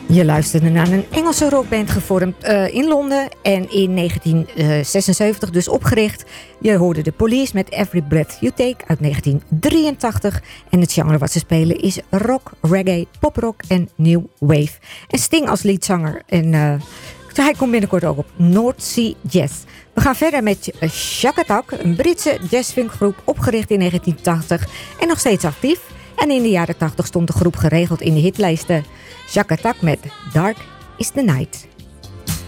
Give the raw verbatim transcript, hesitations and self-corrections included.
Je luisterde naar een Engelse rockband gevormd uh, in Londen en in negentien zesenzeventig dus opgericht. Je hoorde de Police met Every Breath You Take uit negentien drieëntachtig. En het genre wat ze spelen is rock, reggae, poprock en new wave. En Sting als leadzanger. En uh, hij komt binnenkort ook op North Sea Jazz. We gaan verder met Shack Attack, een Britse jazzfunkgroep opgericht in negentien tachtig en nog steeds actief. En in de jaren tachtig stond de groep geregeld in de hitlijsten. Shack Attack met Dark is the Night.